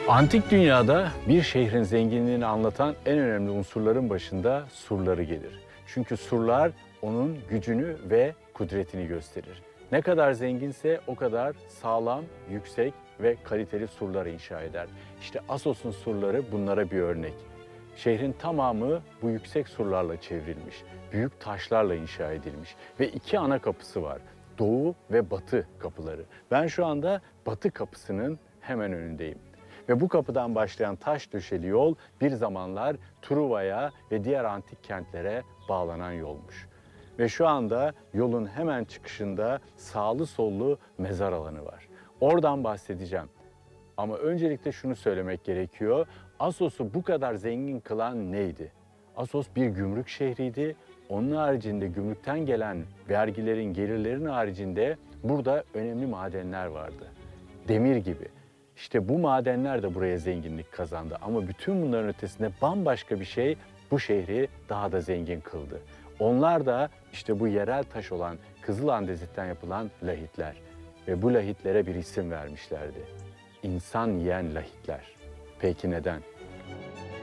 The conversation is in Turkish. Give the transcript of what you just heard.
Antik dünyada bir şehrin zenginliğini anlatan en önemli unsurların başında surları gelir. Çünkü surlar onun gücünü ve kudretini gösterir. Ne kadar zenginse o kadar sağlam, yüksek ve kaliteli surlar inşa eder. İşte Assos'un surları bunlara bir örnek. Şehrin tamamı bu yüksek surlarla çevrilmiş, büyük taşlarla inşa edilmiş ve iki ana kapısı var. Doğu ve batı kapıları. Ben şu anda batı kapısının hemen önündeyim. Ve bu kapıdan başlayan taş döşeli yol bir zamanlar Truva'ya ve diğer antik kentlere bağlanan yolmuş. Ve şu anda yolun hemen çıkışında sağlı sollu mezar alanı var. Oradan bahsedeceğim. Ama öncelikle şunu söylemek gerekiyor. Assos'u bu kadar zengin kılan neydi? Assos bir gümrük şehriydi. Onun haricinde gümrükten gelen vergilerin, gelirlerin haricinde burada önemli madenler vardı. Demir gibi. İşte bu madenler de buraya zenginlik kazandı. Ama bütün bunların ötesinde bambaşka bir şey bu şehri daha da zengin kıldı. Onlar da işte bu yerel taş olan kızıl andezitten yapılan lahitler. Ve bu lahitlere bir isim vermişlerdi. İnsan yiyen lahitler. Peki neden?